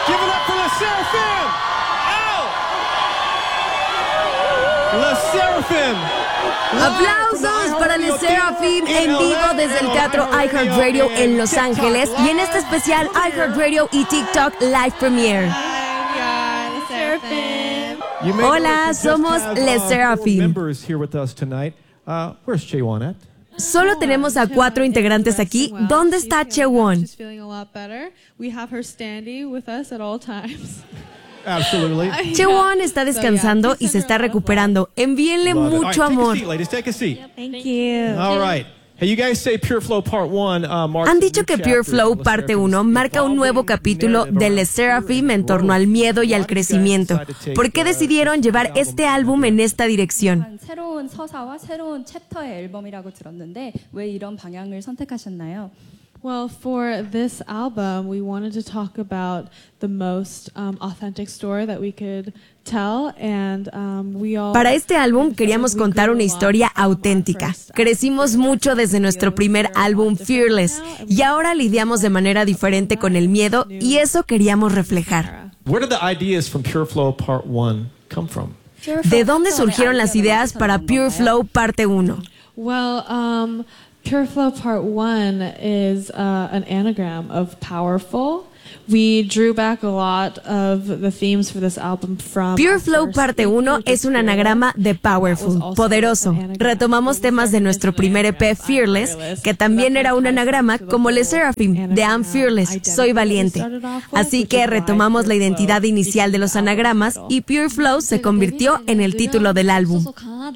Give it up for Le Seraphim! Ow! Le Seraphim! Aplausos para Le Seraphim en vivo desde el Teatro iHeartRadio en Los Ángeles y en este especial iHeartRadio y TikTok Live Premiere. Hola, somos Le Seraphim. Solo tenemos a 4 integrantes aquí. ¿Dónde está Chaewon? Chaewon está descansando y se está recuperando. Envíenle mucho amor. Han dicho que Pure Flow Parte 1 marca un nuevo capítulo de Le Seraphim en torno al miedo y al crecimiento. ¿Por qué decidieron llevar este álbum en esta dirección? 새로운 서사와 새로운 챕터의 앨범이라고 들었는데 왜 이런 방향을 선택하셨나요? Well, for this album, we wanted to talk about the most authentic story that we could tell, and Para este álbum queríamos contar una historia auténtica. Crecimos mucho desde nuestro primer álbum Fearless y ahora lidiamos de manera diferente con el miedo y eso queríamos reflejar. Where did the ideas from Pure Flow Part 1 come from? ¿De dónde surgieron las ideas para Pure Flow Parte 1? Well, Pure Flow Part 1 is an anagram of powerful. We drew back a lot of the themes for this album from Pure Flow Parte 1 es un anagrama de powerful, poderoso. Retomamos temas de nuestro primer EP Fearless, que también era un anagrama como Le Seraphim, de I'm Fearless, soy valiente. Así que retomamos la identidad inicial de los anagramas y Pure Flow se convirtió en el título del álbum.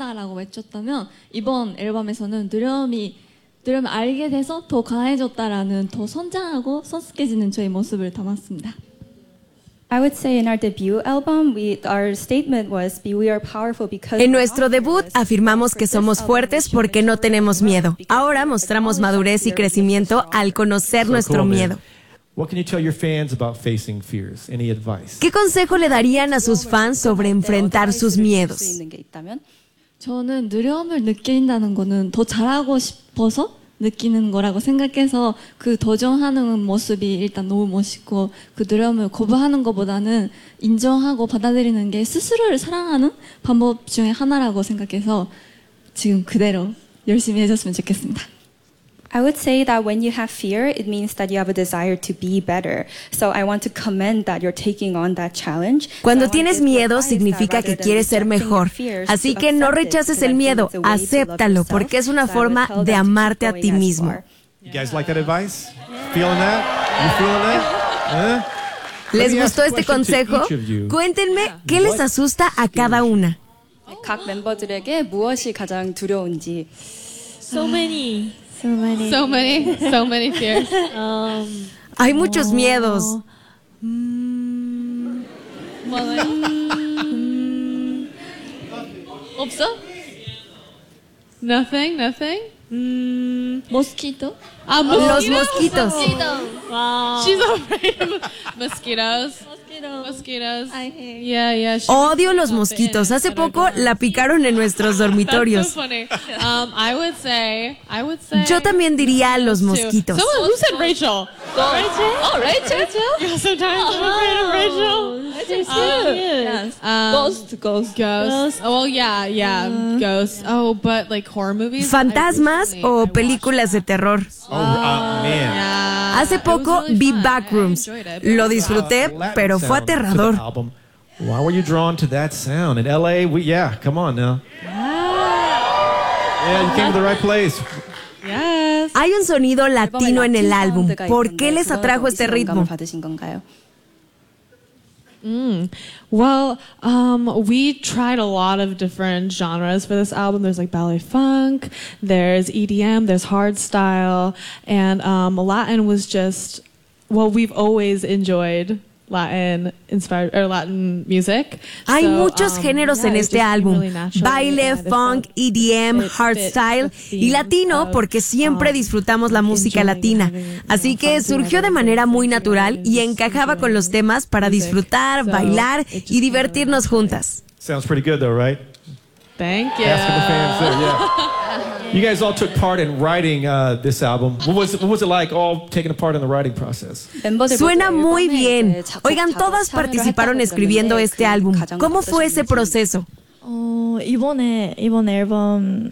두려움을 알게 돼서 더 강해졌다라는 더 선장하고 성숙해지는 저의 모습을 담았습니다. I would say in our debut album, our statement was we are powerful because. En nuestro debut afirmamos que somos fuertes porque no tenemos miedo. Ahora mostramos madurez y crecimiento al conocer nuestro miedo. What can you tell your fans about facing fears? Any advice? ¿Qué consejo le darían a sus fans sobre enfrentar sus miedos? 저는 두려움을 느낀다는 거는 더 잘하고 싶어서 느끼는 거라고 생각해서 그 도전하는 모습이 일단 너무 멋있고 그 두려움을 거부하는 것보다는 인정하고 받아들이는 게 스스로를 사랑하는 방법 중에 하나라고 생각해서 지금 그대로 열심히 해줬으면 좋겠습니다. I would say that when you have fear, it means that you have a desire to be better. So I want to commend that you're taking on that challenge. Cuando tienes miedo significa que quieres ser mejor. Así que no rechaces el miedo, acéptalo, porque es una forma de amarte a ti mismo. You guys like that advice? Feeling that? You feeling that? ¿Les gustó este consejo? Cuéntenme qué les asusta a cada una. 각 멤버들에게 무엇이 가장 두려운지. So many fears. Hay muchos miedos. 없어? Nothing. Mosquito. Los mosquitos. Wow. She's afraid of mosquitoes. Mosquitoes. I hate. Yeah. Odio los mosquitos. Hace poco la picaron en nuestros dormitorios. That's so funny. I would say. Yo también diría los mosquitos. Who said Rachel? Rachel? Oh, Rachel? Yeah, sometimes I'm afraid of Rachel. Yes. Ghosts. Oh, well, yeah. Ghosts. Oh, but like horror movies. ¿Fantasmas o películas de terror? Man. Hace poco vi Backrooms. Lo disfruté, pero fue aterrador. Why were you drawn to that sound? In LA, come on now. Yeah, you came to the right place. Yes. Hay un sonido latino en el álbum. ¿Por qué les atrajo este ritmo? Well, we tried a lot of different genres for this album. There's like ballet funk, there's EDM, there's hardstyle, and Latin was just, well, we've always enjoyed Latin music. Hay muchos géneros en este álbum: baile, funk, EDM, hardstyle y latino, porque siempre disfrutamos la música latina. Así que surgió de manera muy natural y encajaba con los temas para disfrutar, bailar y divertirnos juntas. Sounds pretty good though, right? Thank you. Asking the fans there, yeah. You guys all took part in writing this album. What was it like all taking a part in the writing process? Suena muy bien. Oigan, todas participaron escribiendo este álbum. ¿Cómo fue ese proceso? 이번에 앨범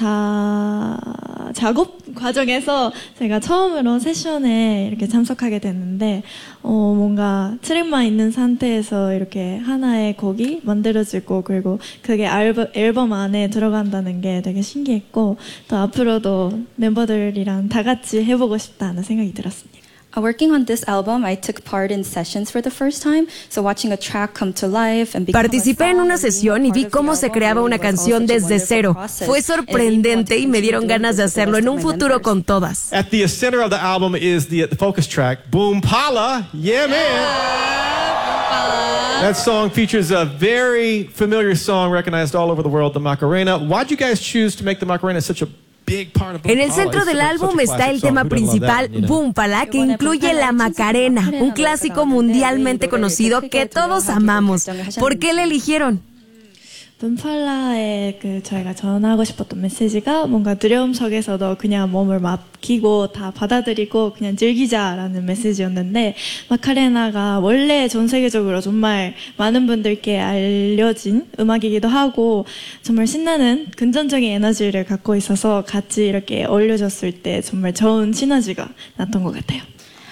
작업 과정에서 제가 처음으로 세션에 이렇게 참석하게 됐는데 뭔가 트랙만 있는 상태에서 이렇게 하나의 곡이 만들어지고 그리고 그게 앨범 안에 들어간다는 게 되게 신기했고 또 앞으로도 멤버들이랑 다 같이 해보고 싶다는 생각이 들었습니다. Working on this album, I took part in sessions for the first time, so watching a track come to life and Participé en una sesión y vi cómo se creaba una canción desde cero. Fue sorprendente y me dieron ganas de hacerlo en un futuro con todas. At the center of the album is the focus track, Boom Pala. Yeah, man. That song features a very familiar song recognized all over the world, the Macarena. Why'd you guys choose to make the Macarena such a big part of Boom Pala? En el centro del álbum está el tema principal, Boom Pala, que incluye la Macarena, un clásico mundialmente conocido que todos amamos. ¿Por qué le eligieron? 붐팔라에 저희가 전하고 싶었던 메시지가 뭔가 두려움 속에서도 그냥 몸을 맡기고 다 받아들이고 그냥 즐기자라는 메시지였는데 마카레나가 원래 전 세계적으로 정말 많은 분들께 알려진 음악이기도 하고 정말 신나는 긍정적인 에너지를 갖고 있어서 같이 이렇게 어울려졌을 때 정말 좋은 시너지가 났던 것 같아요.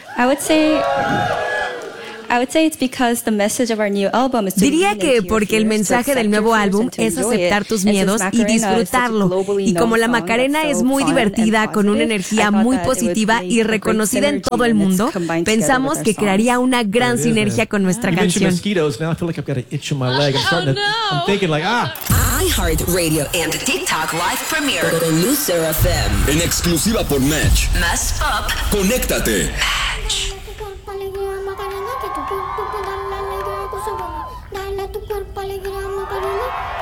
I would say it's because the message of our new album is to Diría que porque el mensaje del nuevo álbum es aceptar tus miedos y disfrutarlo. Y como la Macarena es muy divertida, con una energía muy positiva y reconocida en todo el mundo, pensamos que crearía una gran sinergia con nuestra canción. iHeartRadio and TikTok Live Premiere con Loser FM. En exclusiva por Match. Más pop. Conéctate. Match. Dale tu cuerpo alegría, Macarena.